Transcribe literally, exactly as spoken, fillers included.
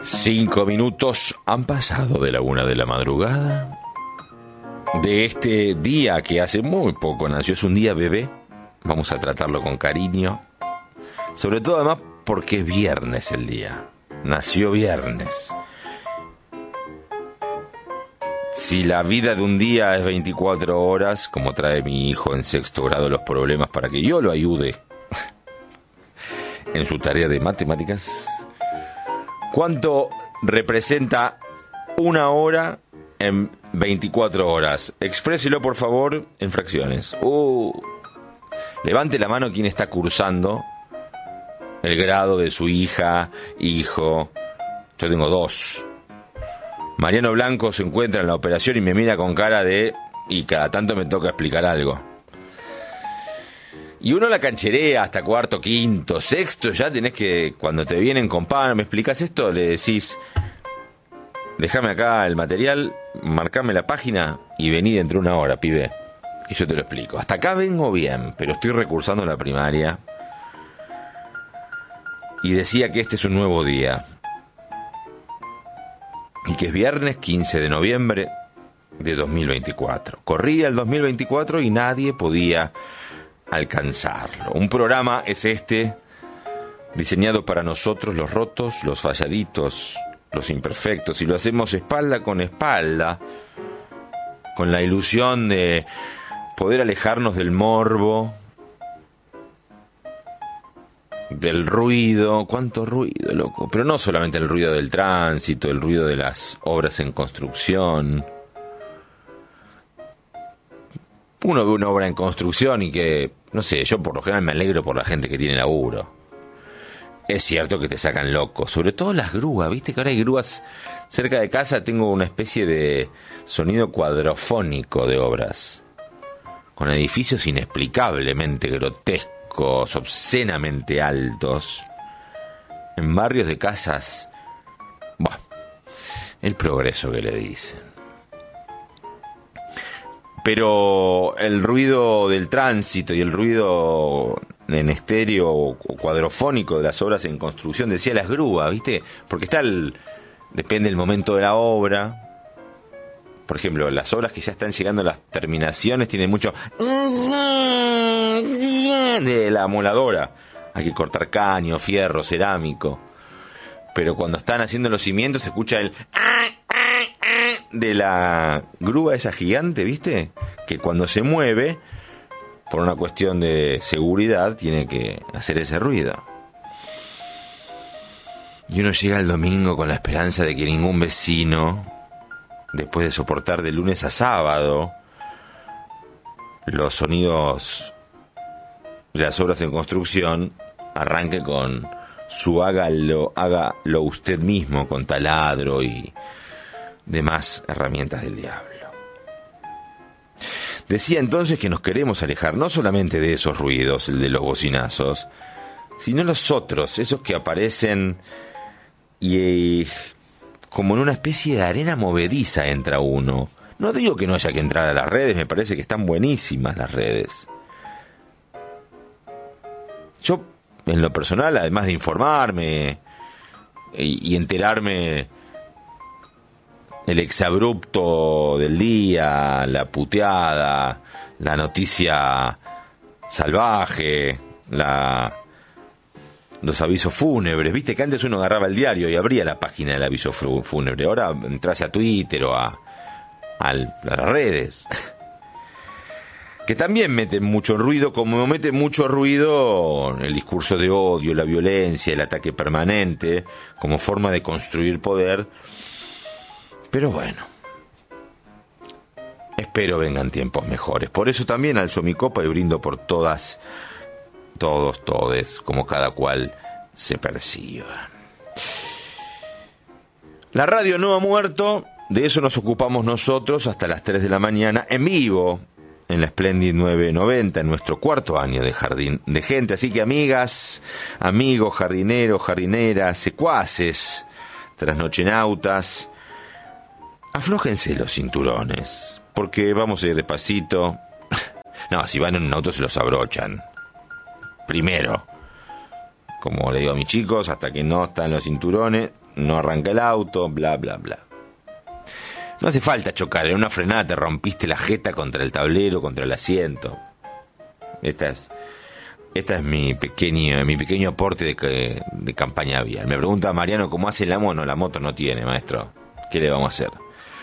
Cinco minutos han pasado de la una de la madrugada de este día que hace muy poco nació. Es un día bebé. Vamos a tratarlo con cariño. Sobre todo además porque es viernes el día. Nació viernes. Si la vida de un día es veinticuatro horas, como trae mi hijo en sexto grado los problemas para que yo lo ayude en su tarea de matemáticas, ¿cuánto representa una hora en veinticuatro horas? Expréselo, por favor, en fracciones. Uh, levante la mano quien está cursando el grado de su hija, hijo. Yo tengo dos. Mariano Blanco se encuentra en la operación y me mira con cara de... y cada tanto me toca explicar algo. Y uno la cancherea hasta cuarto, quinto, sexto, ya tenés que... Cuando te vienen con pan, ¿me explicas esto? Le decís... Déjame acá el material, marcame la página y vení dentro de una hora, pibe. Y yo te lo explico. Hasta acá vengo bien, pero estoy recursando la primaria. Y decía que este es un nuevo día. Y que es viernes quince de noviembre de dos mil veinticuatro. Corría el dos mil veinticuatro y nadie podía alcanzarlo. Un programa es este, diseñado para nosotros, los rotos, los falladitos, los imperfectos, y lo hacemos espalda con espalda, con la ilusión de poder alejarnos del morbo, del ruido. ¿Cuánto ruido, loco? Pero no solamente el ruido del tránsito, el ruido de las obras en construcción. Uno ve una obra en construcción y que, no sé, yo por lo general me alegro por la gente que tiene laburo. Es cierto que te sacan loco, sobre todo las grúas, viste que ahora hay grúas cerca de casa. Tengo una especie de sonido cuadrofónico de obras, con edificios inexplicablemente grotescos, obscenamente altos, en barrios de casas. Bah, el progreso que le dicen. Pero el ruido del tránsito y el ruido en estéreo o cuadrofónico de las obras en construcción, decía las grúas, ¿viste? Porque está el... depende del momento de la obra. Por ejemplo, las obras que ya están llegando a las terminaciones tienen mucho... de la amoladora. Hay que cortar caño, fierro, cerámico. Pero cuando están haciendo los cimientos se escucha el... de la grúa esa gigante, ¿viste? Que cuando se mueve, por una cuestión de seguridad, tiene que hacer ese ruido. Y uno llega el domingo con la esperanza de que ningún vecino, después de soportar de lunes a sábado los sonidos de las obras en construcción, arranque con su hágalo, hágalo usted mismo, con taladro y demás herramientas del diablo. Decía entonces que nos queremos alejar no solamente de esos ruidos, el de los bocinazos, sino los otros, esos que aparecen y eh, como en una especie de arena movediza entra uno. No digo que no haya que entrar a las redes, me parece que están buenísimas las redes. Yo, en lo personal, además de informarme y, y enterarme el exabrupto del día, la puteada, la noticia salvaje, la, los avisos fúnebres. Viste que antes uno agarraba el diario y abría la página del aviso fúnebre. Ahora entras a Twitter o a, a, a las redes, que también meten mucho ruido, como mete mucho ruido el discurso de odio, la violencia, el ataque permanente, como forma de construir poder. Pero bueno, espero vengan tiempos mejores. Por eso también alzo mi copa y brindo por todas, todos, todes, como cada cual se perciba. La radio no ha muerto, de eso nos ocupamos nosotros hasta las tres de la mañana, en vivo, en la Splendid nueve noventa, en nuestro cuarto año de Jardín de Gente. Así que amigas, amigos, jardineros, jardineras, secuaces, trasnochenautas, aflójense los cinturones, porque vamos a ir despacito. No, si van en un auto se los abrochan primero, como le digo a mis chicos, hasta que no están los cinturones, no arranca el auto, bla, bla, bla. No hace falta chocar, en una frenada te rompiste la jeta contra el tablero, contra el asiento. Esta es, esta es mi pequeño, mi pequeño aporte de, de campaña vial. Me pregunta Mariano cómo hace la moto. La moto no tiene, maestro. ¿Qué le vamos a hacer?